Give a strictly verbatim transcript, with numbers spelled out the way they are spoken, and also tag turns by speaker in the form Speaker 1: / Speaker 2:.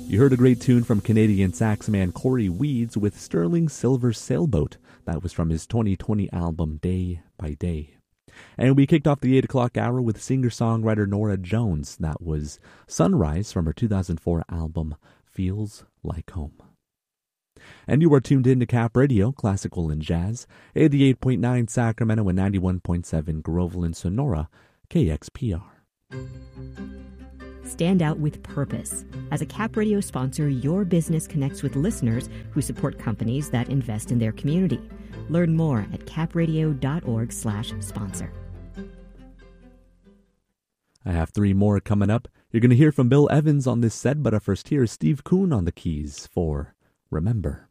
Speaker 1: You heard a great tune from Canadian saxman Corey Weeds with Sterling Silver Sailboat. That was from his twenty twenty album Day by Day. And we kicked off the eight o'clock hour with singer-songwriter Nora Jones. That was Sunrise from her two thousand four album Feels Like Home. And you are tuned in to Cap Radio, classical and jazz, eighty-eight point nine Sacramento and ninety-one point seven Groveland, Sonora, K X P R.
Speaker 2: Stand out with purpose. As a Cap Radio sponsor, your business connects with listeners who support companies that invest in their community. Learn more at capradio.org slash sponsor.
Speaker 1: I have three more coming up. You're going to hear from Bill Evans on this set, but first here is Steve Kuhn on the keys for Remember.